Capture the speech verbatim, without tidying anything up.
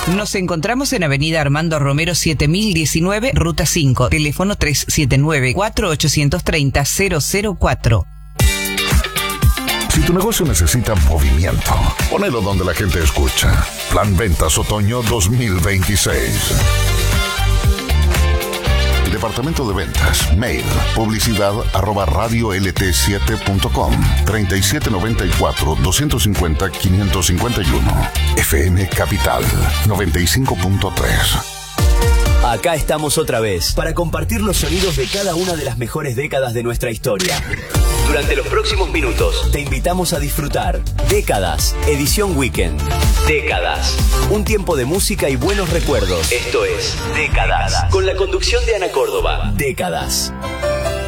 Nos encontramos en Avenida Armando Romero siete mil diecinueve, Ruta cinco, teléfono tres siete nueve, cuatro ocho tres cero, cero cero cuatro. Si tu negocio necesita movimiento, ponelo donde la gente escucha. Plan Ventas Otoño dos mil veintiséis. Departamento de Ventas, mail, publicidad arroba radio l t siete punto com, treinta y siete noventa y cuatro, doscientos cincuenta, quinientos cincuenta y uno. F M Capital, noventa y cinco punto tres. Acá estamos otra vez para compartir los sonidos de cada una de las mejores décadas de nuestra historia. Durante los próximos minutos te invitamos a disfrutar Décadas, edición Weekend. Décadas, un tiempo de música y buenos recuerdos. Esto es Décadas, con la conducción de Ana Córdoba. Décadas.